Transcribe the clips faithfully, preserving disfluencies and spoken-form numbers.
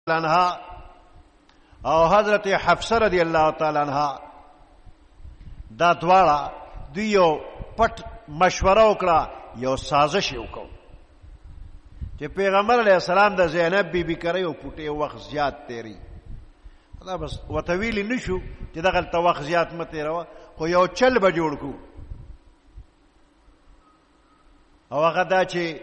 عنها او حضرت حفصه رضی الله تعالی عنها دا دواړه دوی یو پټ مشوره وکړه، یو سازش وکړ چې پیغمبر علیه السلام د زینب بیبي کره یو پټې وخت زیات تیری، دا بس ورته ویلي نه شو چې دغلته وخت زیات مه تېروه، خو یو چل به جوړ کړو. او هغه دا چې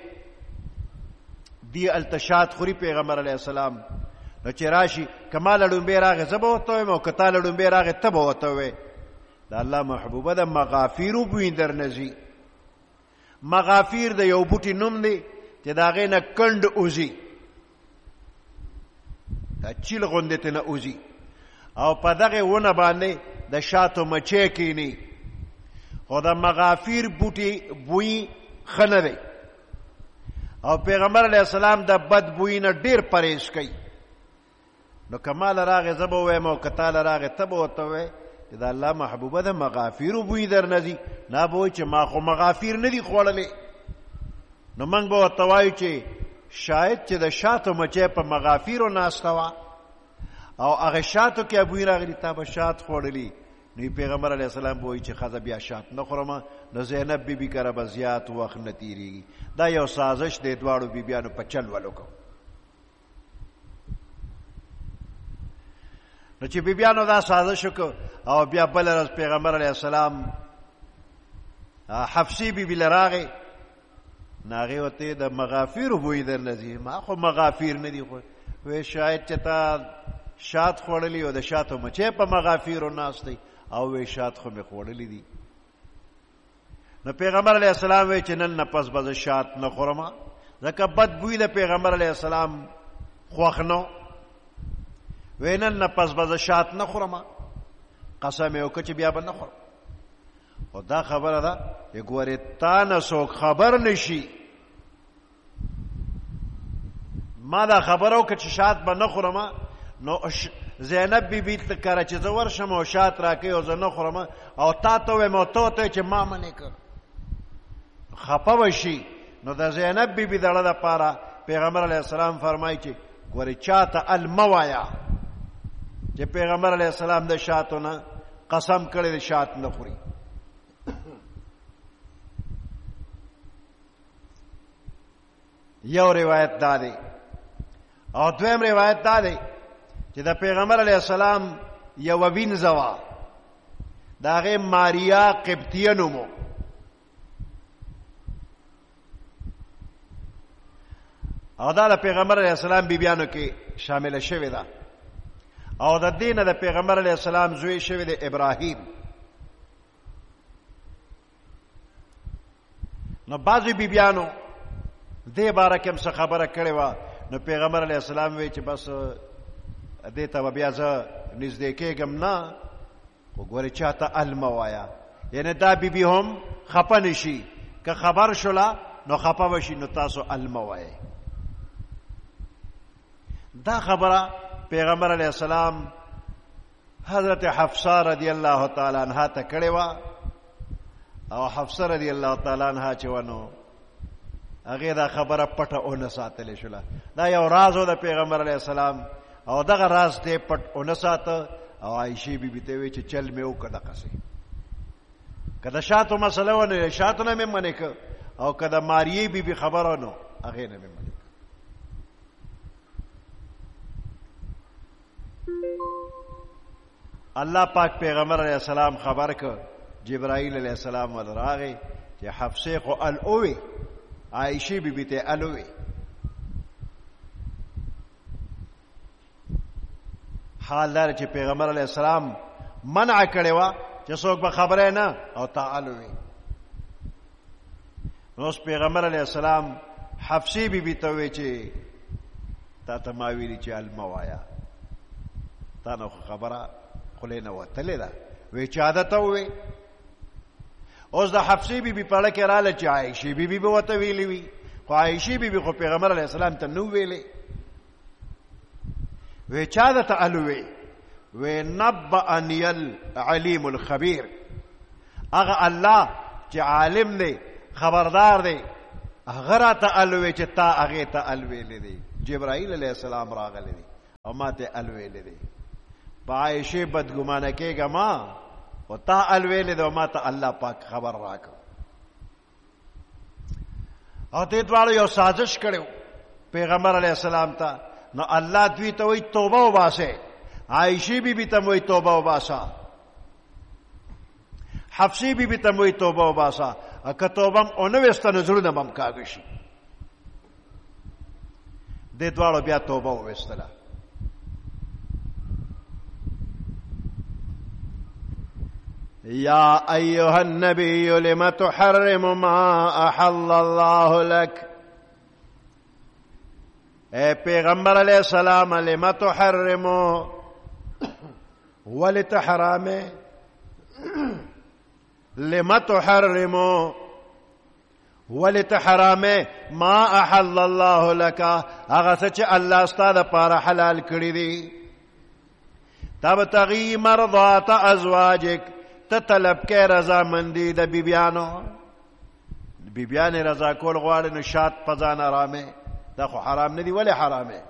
دی التشات خوري پیغمبر علیه السلام، نو چې راشي که ما له ړومبې راغې زه به ورته وایم او که تا له ړومبې راغې ته به ورته وایې. د الله محبوبه د مغافیرو بوی در نه ځي. مغافیر د یو بوټي نوم دی چې د هغې نه کنډ اوځي، دا چیل غوندې ترې نه اوځي، او په دغې ونه باندې د شاتو مچۍ کښېني. خو د مغافیر بوټي بوی ښه نه دی، او پیغمبر علیه السلام د بد بوی نه ډېر پرهیز کوي. نو که ما له راغې زه به ووایم او که تا له راغې ته به ورته ووایې چې د الله محبوبه د مغافیرو بوی در نه ځي. نه به وایي چې ما خو مغافیر نه دي خوړلې. نو موږ به ورته وایو چې شاید چې د شاتو مچۍ په مغافیرو ناسته وه او هغه شاتو کې بوی راغلي، تا به شات خوړلي. نو پیغمبر علیه السلام به وایي چې ښځه بیا شات نه خورم. نو زینب بیبي کره به زیات وخت نه تېرېږي. دا یو سازش دی دواړو بیبیانو په چل ول وکړو. نو چې بیبیانو دا سازش وکړو او بیا بله ورځ پیغمبر علیه السلام حفصې بیبي له راغې، نو هغې ورته د مغافیرو بوی در نه ځي. ما خو مغافیر نه دي خو وی شاید چې تا شات خوړلي او د شاتو مچۍ په مغافیرو ناست دی، او وی شات خو مې خوړلي دي. نو پیغمبر علیه السلام وی چې نن نه پس به زه شات نه خورم، ځکه بد بوی د پیغمبر علیه السلام خوښ نه. وی نن نه پس به زه شات نه خورم، قسم یې وکړ چې بیا به نه خورم. خو دا خبره ده چې ګورې تا نه څوک خبر نه شي. ما دا خبره وکړه چې شات به نه خورم، نو زینب بیبي ته کره چې زه ورشم او شات راکوي او زه نه خورم او تا ته ووایم او ته ورته وایې چې ما منې کړ، خفه به شي. نو د زینب بیبي د زړه دپاره پیغمبر علیه السلام فرمایي چې ګورې چا ته ال مه وایه چې پیغمبر علیه السلام د شاتو نه قسم کړی د شات نه خوري. یو روایت دا دی. او دویم روایت دا دی چې د پیغمبر علیه السلام یوه وینځه وه، د هغې ماریا قبطیه نوم و. او دا د پیغمبر علیه السلام بیبیانو کې شامله شوې ده، او د دې نه د پیغمبر علیه السلام زوی شوی دی ابراهیم. نو بعضې بیبیانو دې باره کې هم څه خبره کړې وه. نو پیغمبر علیه السلام وی چې بس دې ته به بیا زه نږدې کېږم نه، خو ګورې چا ته ال مه وایه، یعنې دا بیبي هم خفه نه شي. که خبر شوله نو خفه به شي، نو تاسو ال مه وایئ. دا خبره پیغمبر علیه السلام حضرت حفصه رضی الله تعالی عنها ته کړې وه، او حفصه رضی الله تعالی عنها چې وه نو هغې دا خبره پټه ونه ساتلې شوله. دا یو راز و د پیغمبر علیه السلام، او دغه راز دی پټ ونه ساته. او عایشې بیبي ته وی چې چل مې وکړه دقسې، که د شاتو مسله وه نو شاتو نه مې منې کړ، او که د ماریې بیبي خبره نو هغې نه مې منې کړ. الله پاک پیغمبر علیه السلام خبر کړ، جبرائیل علیه السلام ول راغی چې حفصې خو ال اووې، عایشې بیبي ته ال اووې. حال دار چې پیغمبر علیه السلام منع کړې وه چې څوک به خبره نه او تا ال اووې. نو اوس پیغمبر علیه السلام حفصې بیبي ته ووی چې تا ته ما ویلي چې ال مه وایه، تا نه خو خبره خولې نه وتلې ده. وی چې عادت ووی. اوس د حفصې بیبي په اړه کې راله چې عایشې بیبي به ورته ویلي وي، خو عایشې بیبي خو پیغمبر علیه السلام ته نه ویلې. وی چا درته ال ووی؟ وی نبأنی العلیم الخبیر، هغه الله چې عالم دی خبردار دی هغه راته الوی چې تا هغې ته الویلې دی. جبرائیل علیه السلام راغلی دی او ما ته الویلې دی په عائشه بدګمانه کېږه ما او تا الویلې دی او ما ته الله پاک خبر راکړ او دې دواړو یو سازش کړو پیغمبر علیه السلام ته نو الله دوی ته وایي توبه وباسئ عائشه بی بی ته وایي توبه وباسه حفصه بی بی ته وایي توبه وباسه که توبه هم ونه ویسته نو زړونه به هم کاږه شي دې دواړو بیا توبه وویستله یا ایها النبی لم تحرم ما احل الله لك اے پیغمبر علیہ السلام لم تحرم ولت حرام لم تحرم ولت حرام ما احل الله لك هغه چې الله ستاسو لپاره حلال کړی دي تبتغي مرضات ازواجك ته طلب کې رضا مندي د بیبيانو بیبيانې رضا کول غواړي نو شات پزان آرامه دا خو حرام نه دی ولی حرامه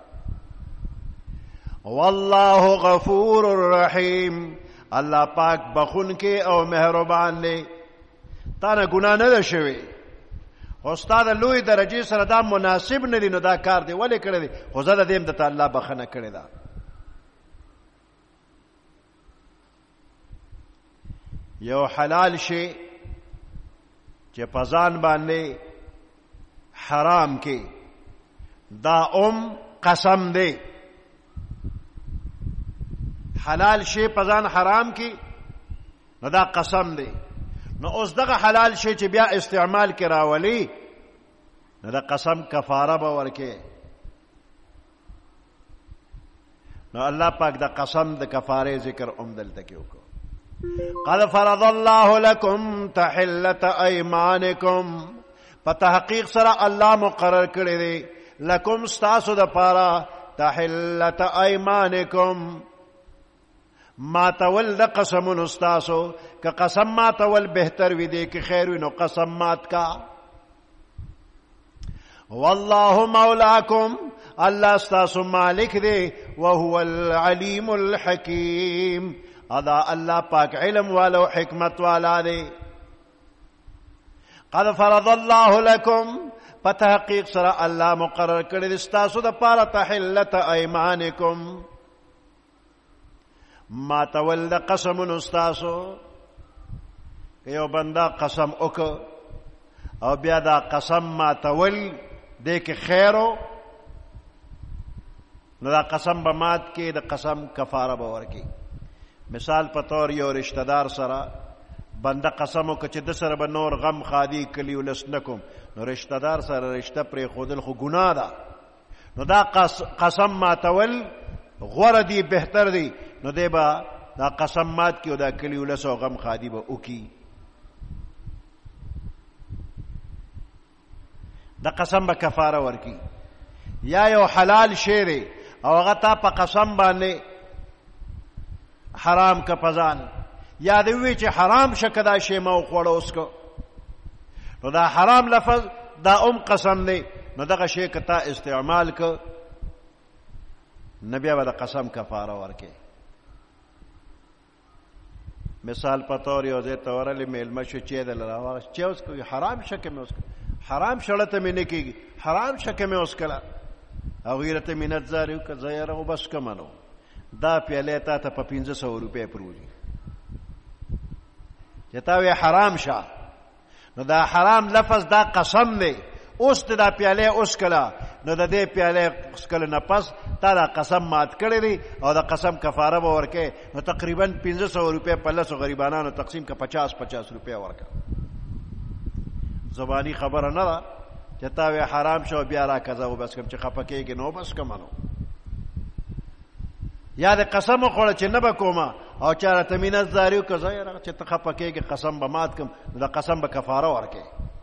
والله غفور رحیم الله پاک بخون کې او مهربان دی تا نه ګناه نه ده شوی استاد لوی درجه سره دا مناسب نه دی نو دا کار دی ولی کړی دی خو زه د دې د الله بخنه کړی دا یو حلال شی چې پزان باندې حرام کې دا ام قسم دی حلال شی پزان حرام کې نو دا قسم دی نو اوس دغه حلال شی چې بیا استعمال کې راولي نو دا قسم کفاره به ورکې نو الله پاک دا قسم د کفاره ذکر ام دلته کې وکړو قد فرض الله لكم تحلة ايمانكم فتحقیق سره الله مقرر کړی دی لکم ستاسو د پاره تحلة ايمانكم ما تول د قسمون استاسو که قسم ما تول بهتر وي دی که خیر وي نو قسم مات کا والله مولاکم الله استاسو مالک دی وهو العلیم الحکیم ادا الله پاک علم والا و حکمت والا دی قد فرض الله لكم فتحقیق سره الله مقرر کړی استاسو د پاره تحلة ايمانكم ما تول د قسم استاسو که یو بنده قسم وک او بیا دا قسم ما تول دې کې خیرو نو دا قسم به مات کې د قسم کفاره به ورکي مثال په تور یو رشتہ دار سره بنده قسم وک چې د سره به نور غم خادي کلی ولسنکم نو رشتہ دار سره رشتہ پرې خودل خو ګناه ده نو دا قسم ما تول غور دی بهتر دی نو دی با دا قسم مات کی او دا کلی ولسو غم خادی با اوکی دا قسم با کفاره ورکی یا یو حلال شیره او هغه تا په قسم باندې حرام کا پزان یا دی وی چې حرام شکه دا شی مو خوړو اوس کو نو دا حرام لفظ دا ام قسم دی نو دغه شی کتا استعمال ک نبی و دا قسم کفاره ورکه مثال پتور یو زه تورلی میل مشو چې دل راو چې اوس کو حرام شکه مې اوس حرام شړته مې نه کیږي حرام شکه مې اوس کلا او غیرت منت زاریو که زیره او بس کمنو دا پیاله تا ته په پنځه سوه روپۍ پروزي چې تا وی حرام شه نو دا حرام لفظ دا قسم دی اوس ته دا پیاله اوس کلا نو د دې پیاله اوس کله نه پس تا دا قسم مات کړی دی او دا قسم کفاره به ورکې نو تقریبا پنځه سوه روپۍ په لسو غریبانانو تقسیم که پچاس پچاس روپۍ ورکه زبانی خبره نه ده چې تا وی حرام شو بیا را کزا و بس کم چې خپه کېږي نو بس کمنو یا د قسم خوړه چې نه به کومه او چا راته مینت زاریو که زه یې چې ته خپه کېږي قسم به مات کم نو د قسم به کفاره ورکې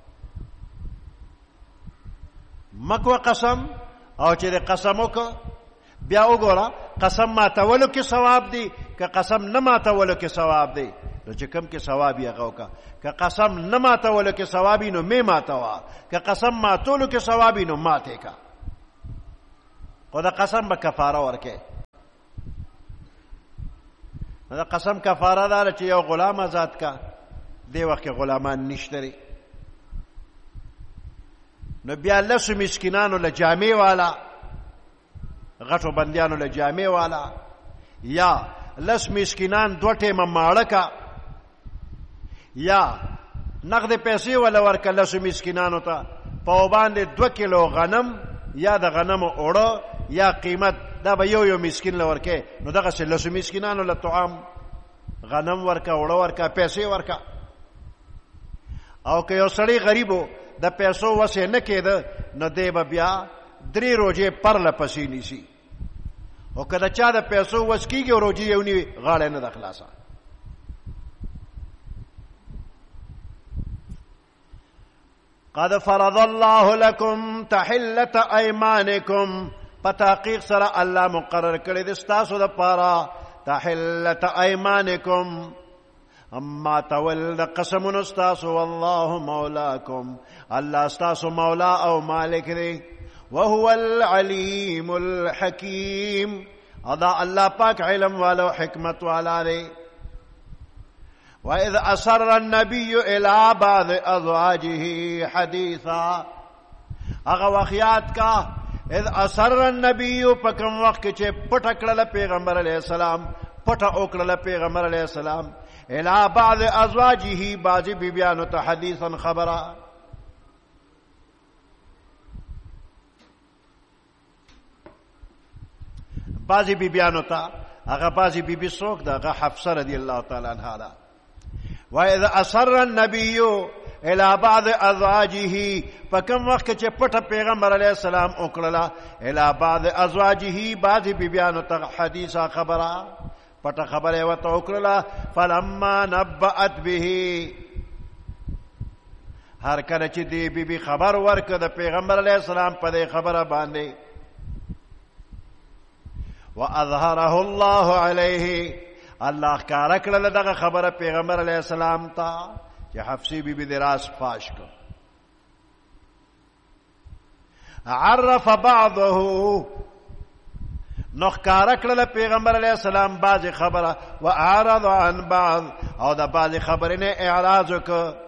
مکوه قسم او چې د قسم وکړه بیا وګوره قسم ماتولو کې ثواب دی که قسم نه ماتولو کې ثواب دی نو چې کوم کې ثواب یې هغه وکړه که قسم نه ماتولو کې ثواب نو مې ماتوه که قسم ماتولو کې ثواب نو ماتې کا خو د قسم به کفاره ورکې دا قسم کفاره ده چې یو غلام آزاد کا دی وخت کې غلامان نشته نو بیا لسو مسکینانو له جامې والا غټو بندیانو له جامې والا یا لس مسکینان دو ټیمه ماړه کا یا نقد پیسې ولا ورکه لسو مسکینانو ته په باندې دو کیلو غنم یا د غنمو اوړه یا قیمت دا به یو یو مسکین له ورکه نو دغه لسو مسکینانو له طعام غنم ورکه اوړه ورکه پیسې ورکه او که یو سړی غریبو د پیسو وسې نه کېده نو دی به بیا درې روژې پرله پسې نیسي او که د چا د پیسو وس کېږي او روژې یې ونیوي غاړه نه ده خلاصه قد فرض الله لكم تحلة ايمانكم په تحقیق سره الله مقرر کړی د ستاسو دپاره تحلة ايمانكم اما تول د قسمونو ستاسو والله مولاكم الله ستاسو مولا او مالک دی وهو العليم الحكيم ادا الله پاک علم والا حکمت والا دی وإذ أسر النبي إلى بعض أزواجه حديثا اغا وخیات کا اذ أسر النبي پکم وقت چه پټ کړل پیغمبر علیہ السلام پټ وکړل پیغمبر علیہ السلام الى بعض ازواجه بعض بیبیانو ته حدیثا خبره بعض بیبیانو ته هغه بعض بیبي څوک ده هغه حفصه رضی الله تعالی عنها ده واذا اصر النبي الى بعض ازواجه فكم وخت چې پټ پیغمبر علیہ السلام وکړه الى بعض ازواجه بعض بیبیانو ته حدیثا خبره پټه خبره وته وکړه فلما نبأت به هر کله چې دی بیبي خبر ورکړه د پیغمبر علیہ السلام په دې خبره باندې واظهره الله عليه الله کار کړل دغه خبره پیغمبر علیہ السلام ته چې حفصه بیبي د راس فاش کو عرف بعضه نو کار کړل پیغمبر علیہ السلام بعض خبره واعرض عن بعض او د بعض خبرې نه اعراض وکړ